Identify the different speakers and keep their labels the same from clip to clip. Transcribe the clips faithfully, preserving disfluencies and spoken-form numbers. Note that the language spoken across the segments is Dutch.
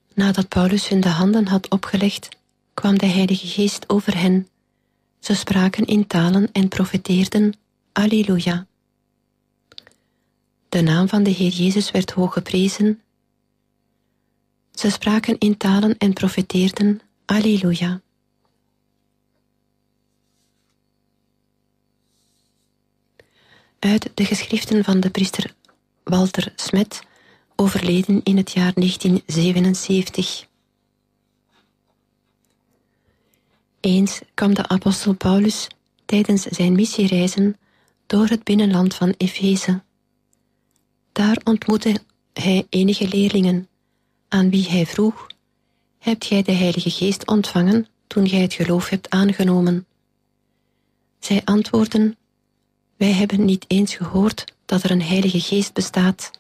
Speaker 1: Nadat Paulus hun de handen had opgelegd, kwam de Heilige Geest over hen. Ze spraken in talen en profeteerden, Alleluia. De naam van de Heer Jezus werd hoog geprezen. Ze spraken in talen en profeteerden, Alleluia. Uit de geschriften van de priester Walter Smet, overleden in het jaar negentien zevenenzeventig. Eens kwam de apostel Paulus tijdens zijn missiereizen door het binnenland van Efeze. Daar ontmoette hij enige leerlingen, aan wie hij vroeg, hebt gij de Heilige Geest ontvangen toen gij het geloof hebt aangenomen? Zij antwoordden, wij hebben niet eens gehoord dat er een Heilige Geest bestaat.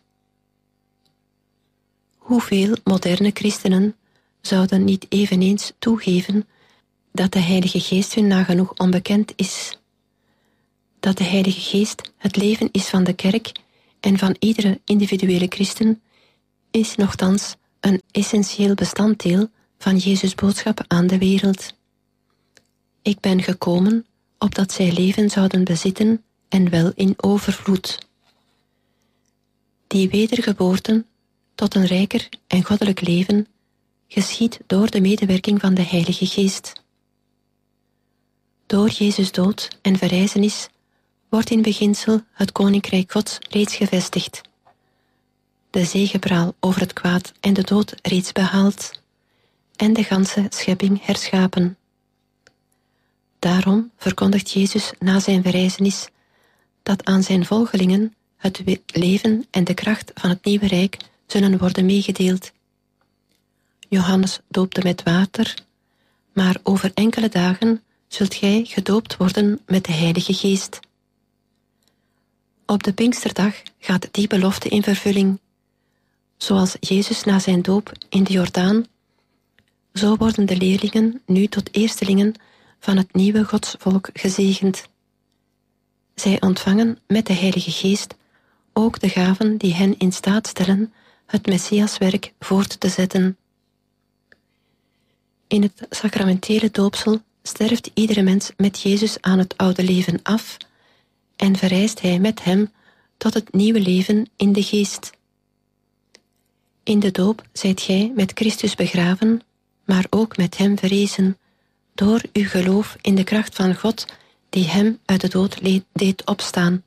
Speaker 1: Hoeveel moderne christenen zouden niet eveneens toegeven dat de Heilige Geest hun nagenoeg onbekend is? Dat de Heilige Geest het leven is van de kerk en van iedere individuele christen, is nochtans een essentieel bestanddeel van Jezus' boodschap aan de wereld. Ik ben gekomen opdat zij leven zouden bezitten en wel in overvloed. Die wedergeboorte tot een rijker en goddelijk leven geschiedt door de medewerking van de Heilige Geest. Door Jezus' dood en verrijzenis wordt in beginsel het Koninkrijk Gods reeds gevestigd, de zegepraal over het kwaad en de dood reeds behaald en de ganse schepping herschapen. Daarom verkondigt Jezus na zijn verrijzenis dat aan zijn volgelingen het leven en de kracht van het nieuwe rijk zullen worden meegedeeld. Johannes doopte met water, maar over enkele dagen zult gij gedoopt worden met de Heilige Geest. Op de Pinksterdag gaat die belofte in vervulling. Zoals Jezus na zijn doop in de Jordaan, zo worden de leerlingen nu tot eerstelingen van het nieuwe Godsvolk gezegend. Zij ontvangen met de Heilige Geest ook de gaven die hen in staat stellen het Messiaswerk voort te zetten. In het sacramentele doopsel sterft iedere mens met Jezus aan het oude leven af en verrijst hij met hem tot het nieuwe leven in de geest. In de doop zijt gij met Christus begraven, maar ook met hem verrezen, door uw geloof in de kracht van God die hem uit de dood deed opstaan.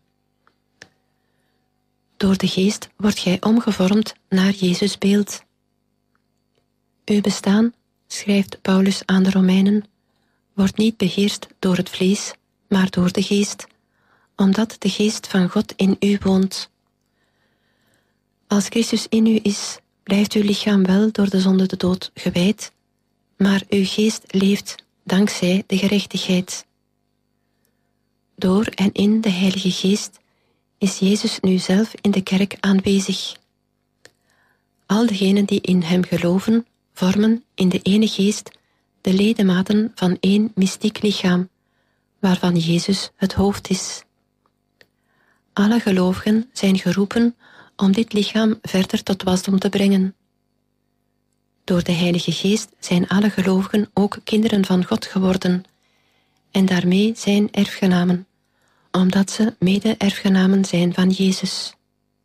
Speaker 1: Door de geest wordt gij omgevormd naar Jezus' beeld. Uw bestaan, schrijft Paulus aan de Romeinen, wordt niet beheerst door het vlees, maar door de geest, omdat de geest van God in u woont. Als Christus in u is, blijft uw lichaam wel door de zonde de dood gewijd, maar uw geest leeft dankzij de gerechtigheid. Door en in de Heilige Geest is Jezus nu zelf in de kerk aanwezig. Al degenen die in hem geloven, vormen in de ene geest de ledematen van één mystiek lichaam, waarvan Jezus het hoofd is. Alle gelovigen zijn geroepen om dit lichaam verder tot wasdom te brengen. Door de Heilige Geest zijn alle gelovigen ook kinderen van God geworden, en daarmee zijn erfgenamen, omdat ze mede-erfgenamen zijn van Jezus.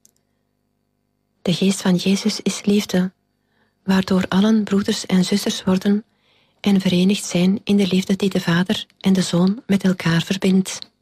Speaker 1: De Geest van Jezus is liefde, waardoor allen broeders en zusters worden en verenigd zijn in de liefde die de Vader en de Zoon met elkaar verbindt.